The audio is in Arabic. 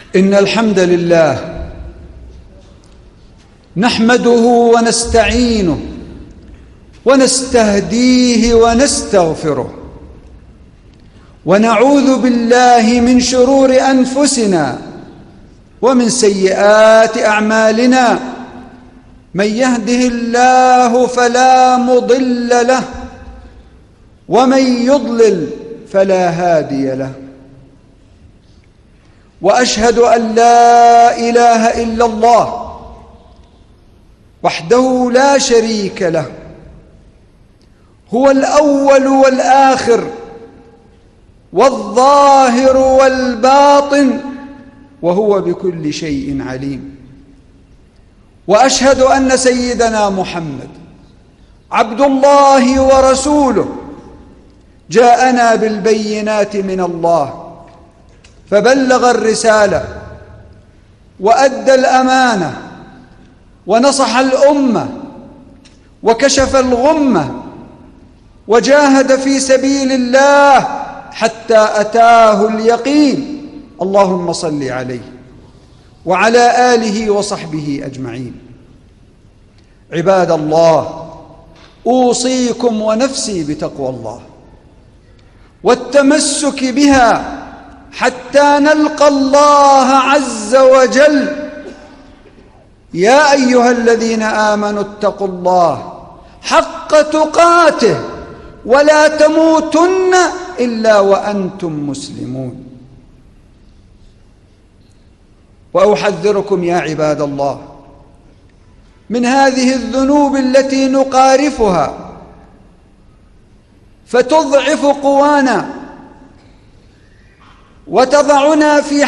إن الحمد لله نحمده ونستعينه ونستهديه ونستغفره، ونعوذ بالله من شرور أنفسنا ومن سيئات أعمالنا. من يهده الله فلا مضل له، ومن يضلل فلا هادي له. وأشهد أن لا إله إلا الله وحده لا شريك له، هو الأول والآخر والظاهر والباطن، وهو بكل شيء عليم. وأشهد أن سيدنا محمد عبد الله ورسوله، جاءنا بالبينات من الله، فبلغ الرسالة وأدى الأمانة ونصح الأمة وكشف الغمة، وجاهد في سبيل الله حتى أتاه اليقين. اللهم صل عليه وعلى آله وصحبه أجمعين. عباد الله، أوصيكم ونفسي بتقوى الله والتمسك بها حتى نلقى الله عز وجل. يا أيها الذين آمنوا اتقوا الله حق تقاته ولا تموتن إلا وأنتم مسلمون. وأحذركم يا عباد الله من هذه الذنوب التي نقارفها فتضعف قوانا وتضعنا في